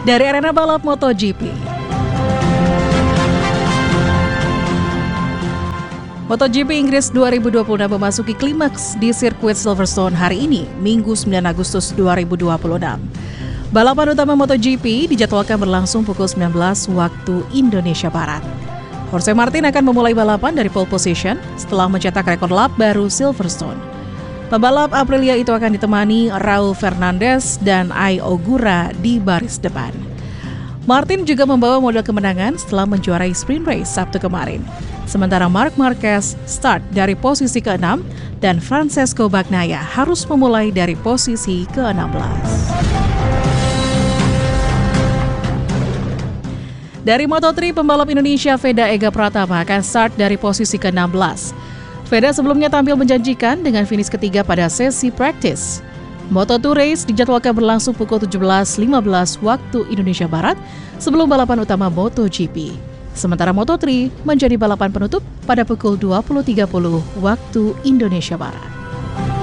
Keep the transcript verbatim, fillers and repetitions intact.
dari arena balap MotoGP. MotoGP Inggris dua ribu dua puluh enam memasuki klimaks di sirkuit Silverstone hari ini, Minggu sembilan Agustus dua ribu dua puluh enam. Balapan utama MotoGP dijadwalkan berlangsung pukul sembilan belas waktu Indonesia Barat. Jorge Martin akan memulai balapan dari pole position setelah mencetak rekor lap baru Silverstone. Pembalap Aprilia itu akan ditemani Raul Fernandez dan Ai Ogura di baris depan. Martin juga membawa modal kemenangan setelah menjuarai sprint race Sabtu kemarin. Sementara Marc Marquez start dari posisi keenam dan Francesco Bagnaia harus memulai dari posisi keenam belas. Dari Moto tiga, pembalap Indonesia Veda Ega Pratama akan start dari posisi keenam belas. Veda sebelumnya tampil menjanjikan dengan finish ketiga pada sesi practice. Moto dua race dijadwalkan berlangsung pukul tujuh belas lima belas waktu Indonesia Barat sebelum balapan utama MotoGP. Sementara Moto tiga menjadi balapan penutup pada pukul dua puluh tiga puluh waktu Indonesia Barat.